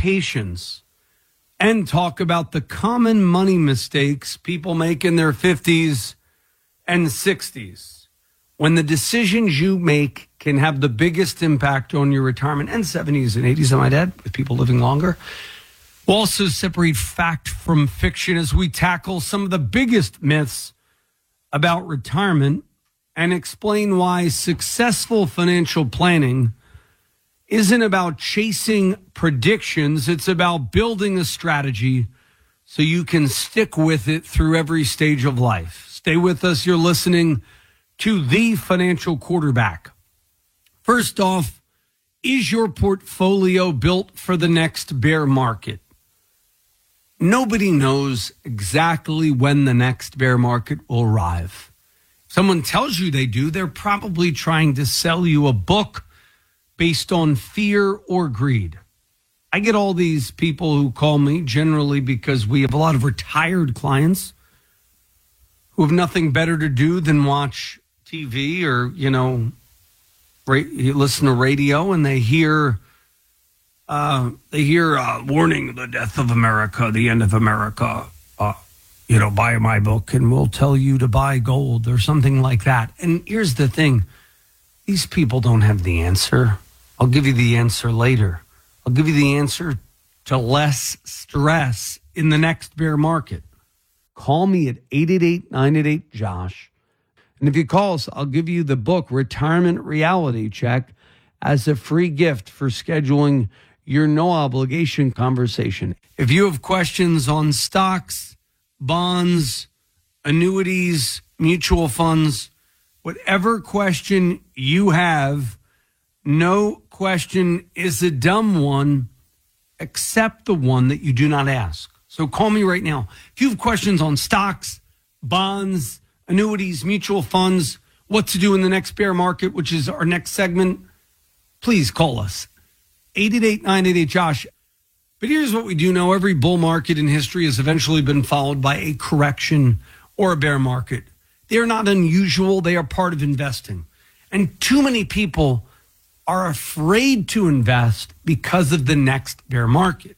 patience and talk about the common money mistakes people make in their 50s and 60s when the decisions you make can have the biggest impact on your retirement, and 70s and 80s, I might add, with people living longer. We'll also separate fact from fiction as we tackle some of the biggest myths about retirement and explain why successful financial planning isn't about chasing predictions. It's about building a strategy so you can stick with it through every stage of life. Stay with us. You're listening to The Financial Quarterback. First off, is your portfolio built for the next bear market? Nobody knows exactly when the next bear market will arrive. If someone tells you they do, they're probably trying to sell you a book based on fear or greed. I get all these people who call me generally because we have a lot of retired clients who have nothing better to do than watch TV or, listen to radio, and they hear warning, the death of America, the end of America, buy my book and we'll tell you to buy gold or something like that. And here's the thing. These people don't have the answer. I'll give you the answer later. I'll give you the answer to less stress in the next bear market. Call me at 888-988-JOSH. And if you call us, I'll give you the book, Retirement Reality Check, as a free gift for scheduling your no-obligation conversation. If you have questions on stocks, bonds, annuities, mutual funds, whatever question you have, no question is a dumb one except the one that you do not ask. So call me right now. If you have questions on stocks, bonds, annuities, mutual funds, what to do in the next bear market, which is our next segment, please call us. 888-988-JOSH. But here's what we do know. Every bull market in history has eventually been followed by a correction or a bear market. They are not unusual. They are part of investing. And too many people are afraid to invest because of the next bear market.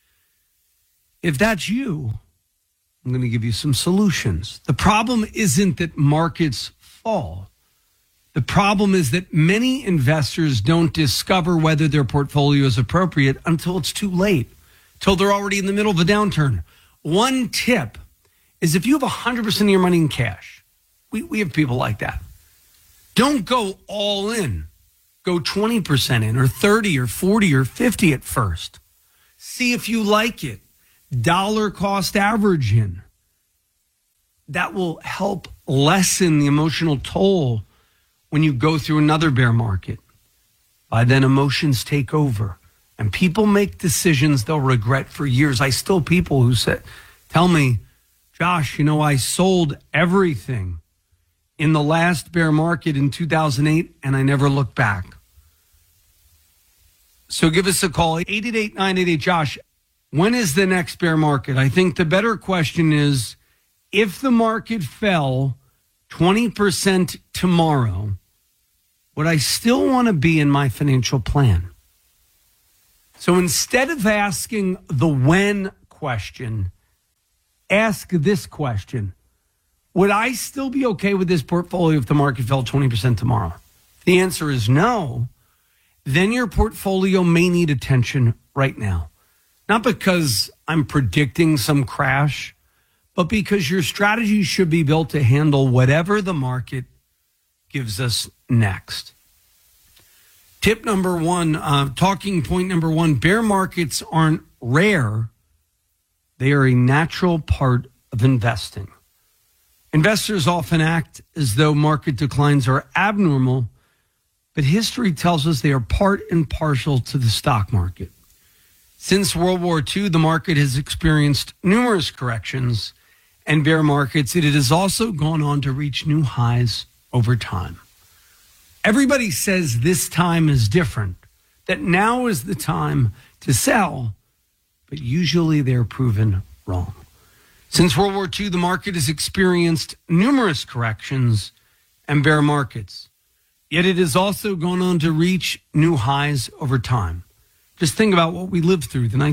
If that's you, I'm going to give you some solutions. The problem isn't that markets fall. The problem is that many investors don't discover whether their portfolio is appropriate until it's too late, till they're already in the middle of a downturn. One tip is if you have 100% of your money in cash, we have people like that. Don't go all in. Go 20% in, or 30 or 40 or 50 at first. See if you like it. Dollar cost average in. That will help lessen the emotional toll when you go through another bear market. By then, emotions take over, and people make decisions they'll regret for years. I still people who tell me, Josh, I sold everything in the last bear market in 2008, and I never looked back. So give us a call, 888-988-JOSH. When is the next bear market? I think the better question is, if the market fell 20% tomorrow, would I still want to be in my financial plan? So instead of asking the when question, ask this question. Would I still be okay with this portfolio if the market fell 20% tomorrow? If the answer is no, then your portfolio may need attention right now. Not because I'm predicting some crash, but because your strategy should be built to handle whatever the market gives us next. Tip number one, talking point number one, bear markets aren't rare. They are a natural part of investing. Investors often act as though market declines are abnormal, but history tells us they are part and parcel to the stock market. Since World War II, the market has experienced numerous corrections and bear markets. It has also gone on to reach new highs over time. Everybody says this time is different, that now is the time to sell, but usually they're proven wrong. Since World War II, the market has experienced numerous corrections and bear markets, yet it has also gone on to reach new highs over time. Just think about what we lived through, the